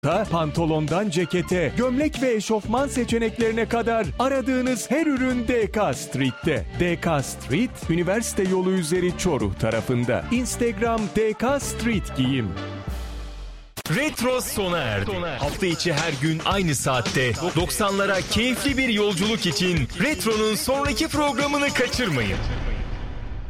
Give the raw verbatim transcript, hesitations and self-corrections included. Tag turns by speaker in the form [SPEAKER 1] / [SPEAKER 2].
[SPEAKER 1] Pantolondan cekete, gömlek ve eşofman seçeneklerine kadar aradığınız her ürün D K Street'te. D K Street, üniversite yolu üzeri Çoruh tarafında. Instagram D K Street Giyim.
[SPEAKER 2] Retro sona erdi. Hafta içi her gün aynı saatte doksanlara keyifli bir yolculuk için Retro'nun sonraki programını kaçırmayın.